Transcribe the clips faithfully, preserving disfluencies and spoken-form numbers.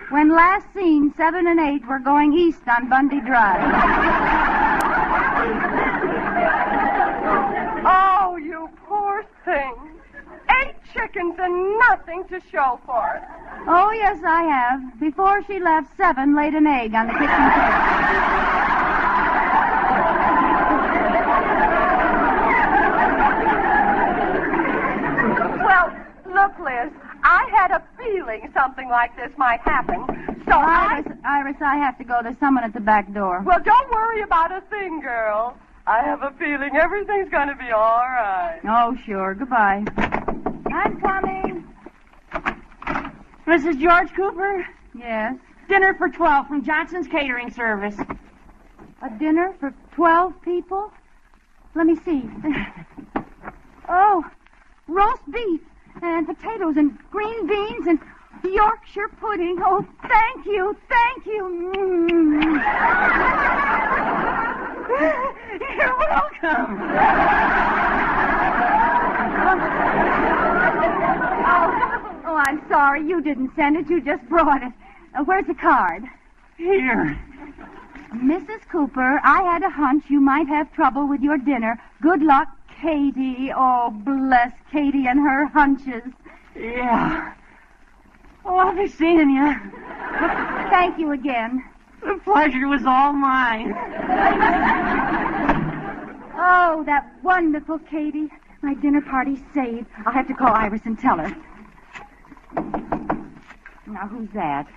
When last seen, seven and eight were going east on Bundy Drive. Oh, you poor thing. Eight chickens and nothing to show for it. Oh, yes, I have. Before she left, seven laid an egg on the kitchen table. Look, Liz, I had a feeling something like this might happen, so Iris, I... Iris, I have to go. There's someone at the back door. Well, don't worry about a thing, girl. I have a feeling everything's going to be all right. Oh, sure. Goodbye. I'm coming. Missus George Cooper? Yes? Dinner for twelve from Johnson's Catering Service. A dinner for twelve people? Let me see. Oh, roast beef. And potatoes and green beans and Yorkshire pudding. Oh, thank you, thank you. Mm. You're welcome. oh, oh, I'm sorry. You didn't send it. You just brought it. Uh, where's the card? Here. Missus Cooper, I had a hunch you might have trouble with your dinner. Good luck, Katie. Oh, bless Katie and her hunches. Yeah. Oh, I'll be seeing you. Thank you again. The pleasure was all mine. Oh, that wonderful Katie. My dinner party's saved. I'll have to call Iris and tell her. Now, who's that?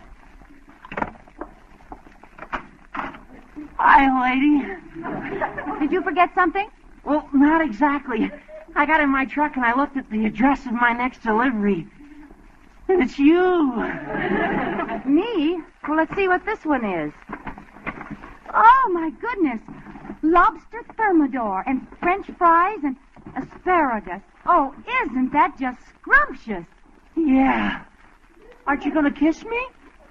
Hi, lady. Did you forget something? Well, not exactly. I got in my truck and I looked at the address of my next delivery. And it's you. Me? Well, let's see what this one is. Oh, my goodness. Lobster thermidor and French fries and asparagus. Oh, isn't that just scrumptious? Yeah. Aren't you going to kiss me?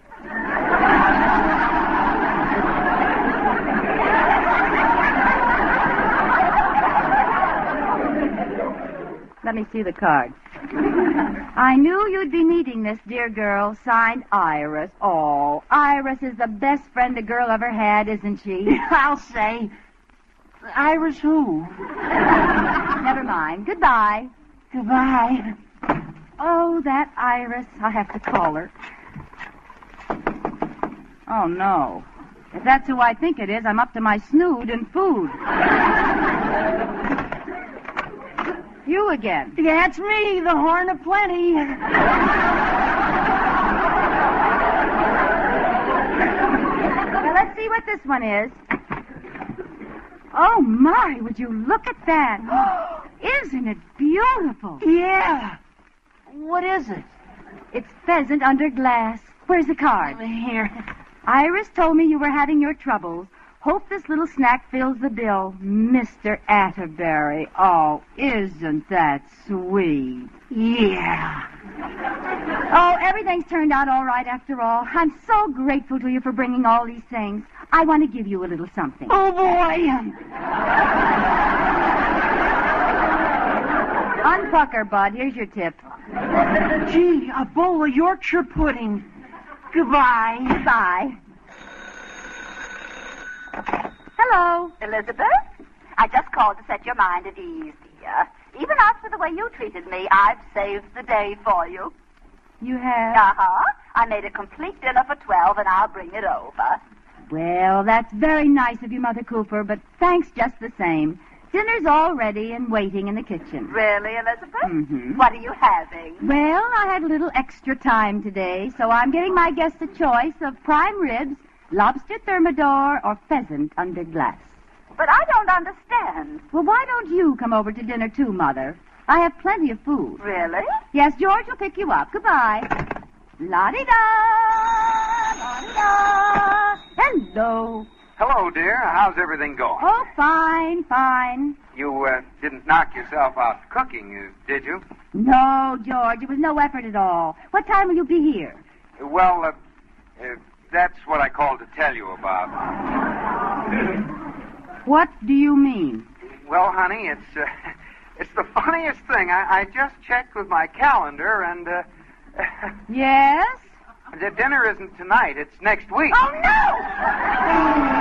Let me see the card. I knew you'd be needing this, dear girl. Signed, Iris. Oh, Iris is the best friend a girl ever had, isn't she? I'll say. Iris who? Never mind. Goodbye. Goodbye. Oh, that Iris. I'll have to call her. Oh, no. If that's who I think it is, I'm up to my snood in food. You again. Yeah, it's me, the Horn of Plenty. Now, let's see what this one is. Oh, my, would you look at that? Isn't it beautiful? Yeah. What is it? It's pheasant under glass. Where's the card? Here. Iris told me you were having your troubles. Hope this little snack fills the bill. Mister Atterbury. Oh, isn't that sweet? Yeah. Oh, everything's turned out all right after all. I'm so grateful to you for bringing all these things. I want to give you a little something. Oh, boy. Unpucker, Bud. Here's your tip. Gee, a bowl of Yorkshire pudding. Goodbye. Goodbye. Hello. Elizabeth? I just called to set your mind at ease, dear. Even after the way you treated me, I've saved the day for you. You have? Uh-huh. I made a complete dinner for twelve, and I'll bring it over. Well, that's very nice of you, Mother Cooper, but thanks just the same. Dinner's all ready and waiting in the kitchen. Really, Elizabeth? Mm-hmm. What are you having? Well, I had a little extra time today, so I'm getting my guests a choice of prime ribs, lobster thermidor, or pheasant under glass. But I don't understand. Well, why don't you come over to dinner too, Mother? I have plenty of food. Really? Yes, George will pick you up. Goodbye. La-di-da! La-di-da! Hello. Hello, dear. How's everything going? Oh, fine, fine. You uh, didn't knock yourself out cooking, uh, did you? No, George, it was no effort at all. What time will you be here? Well, uh, uh, that's what I called to tell you about. What do you mean? Well, honey, it's uh, it's the funniest thing. I, I just checked with my calendar, and uh, Yes? The dinner isn't tonight. It's next week. Oh, no!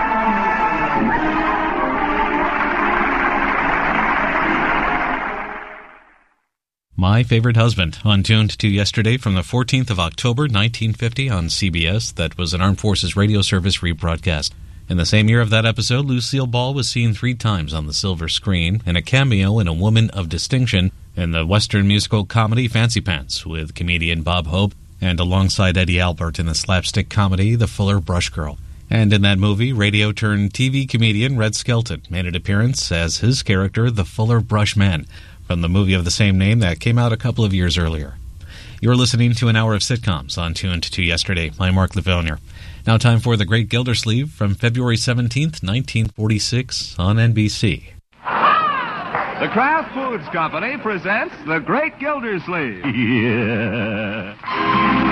My Favorite Husband, on Tuned to Yesterday from the fourteenth of October, nineteen fifty on C B S. That was an Armed Forces Radio Service rebroadcast. In the same year of that episode, Lucille Ball was seen three times on the silver screen in a cameo in A Woman of Distinction in the Western musical comedy Fancy Pants with comedian Bob Hope, and alongside Eddie Albert in the slapstick comedy The Fuller Brush Girl. And in that movie, radio-turned-T V comedian Red Skelton made an appearance as his character, the Fuller Brush Man, from the movie of the same name that came out a couple of years earlier. You're listening to an hour of sitcoms on Tuned to Yesterday. I'm Mark Lavillier. Now time for The Great Gildersleeve from February seventeenth, nineteen forty-six on N B C. The Kraft Foods Company presents The Great Gildersleeve. Yeah.